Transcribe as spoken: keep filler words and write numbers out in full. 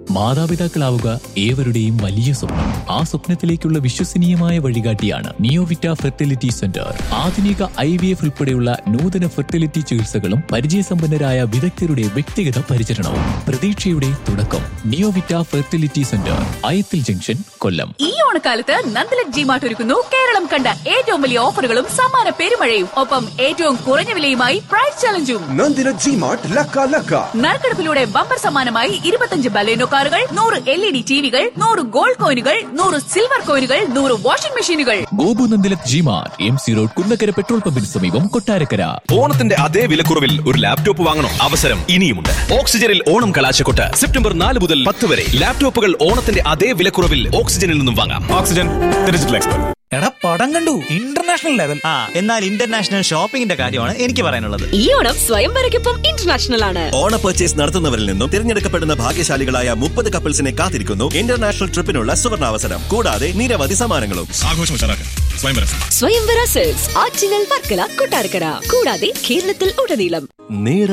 മാതാപിതാക്കളാവുക ഏവരുടെയും വലിയ സ്വപ്നം. ആ സ്വപ്നത്തിലേക്കുള്ള വിശ്വസനീയമായ വഴികാട്ടിയാണ് നിയോവിറ്റ ഫെർട്ടിലിറ്റി സെന്റർ. ആധുനിക ഐ വി എഫ് ഉൾപ്പെടെയുള്ള നൂതന ഫെർട്ടിലിറ്റി ചികിത്സകളും പരിചയസമ്പന്നരായ വിദഗ്ധരുടെ വ്യക്തിഗത പരിചരണവും പ്രതീക്ഷയുടെ തുടക്കം. നിയോവിറ്റ ഫെർട്ടിലിറ്റി സെന്റർ, അയത്തിൽ ജംഗ്ഷൻ, കൊല്ലം. ഈ ഓണക്കാലത്ത് നന്ദലക് ജി മാർട്ട് ഒരുക്കുന്നു കേരളം കണ്ട ഏറ്റവും വലിയ ഓഫറുകളും സമ്മാന പെരുമഴയും. ഒപ്പം ഏറ്റവും കുറഞ്ഞ വിലയുമായി പ്രൈസ് ചലഞ്ചും. നന്ദലക് ജി മാർട്ട് ലക്ക ലക്ക. നറുക്കെടുപ്പിലൂടെ ബമ്പർ സമ്മാനമായി ഇരുപത്തഞ്ച് ബലേനോ കാറുകൾ, നൂറ് എൽ ഇ ഡി ടിവികൾ, നൂറ് ഗോൾഡ് കോയിനുകൾ, നൂറ് സിൽവർ കോയിനുകൾ, നൂറ് വാഷിംഗ് മെഷീനുകൾ. Gopu നന്ദലക് G mart, M C road, Kunnakkara petrol പമ്പിന് സമീപം, കൊട്ടാരക്കര. ഓണത്തിന്റെ അതേ വിലക്കുറവിൽ ഒരു ലാപ്ടോപ്പ് വാങ്ങണം. അവസരം ഇനിയുമുണ്ട്. ഓക്സിജനിൽ ഓണം കലാശക്കൊട്ട് സെപ്റ്റംബർ നാല് മുതൽ പത്ത് വരെ. ലാപ്ടോപ്പുകൾ ഓണത്തിന്റെ അതേ വിലക്കുറവിൽ ഓക്സിജനിൽ നിന്നും വാങ്ങാം. Oxygen digital expert. എടാ പടം കണ്ടു, ഇന്റർനാഷണൽ ലെവൽ. ആ എന്നാൽ ഇന്റർനാഷണൽ ഷോപ്പിംഗിന്റെ കാര്യമാണ് എനിക്ക് പറയാനുള്ളത്. ഈ ഓണം സ്വയംവരയ്ക്കൊപ്പം ഇന്റർനാഷണൽ ആണ്. ഓണ പർച്ചേസ് നടത്തുന്നവരിൽ നിന്നും തിരഞ്ഞെടുക്കപ്പെടുന്ന ഭാഗ്യശാലികളായ മുപ്പത് കപ്പിൾസിനെ കാത്തിരിക്കുന്നു ഇന്റർനാഷണൽ ട്രിപ്പിനുള്ള സുവർണാവസരം. കൂടാതെ നിരവധി സമ്മാനങ്ങളും. ആഘോഷം സ്വയംവര. സ്വയംവര സെൽസ് ആറ്റിങ്ങൽ, വർക്കല, കൊട്ടാരക്കര. കൂടാതെ കേരളത്തിൽ ഉടനീളം.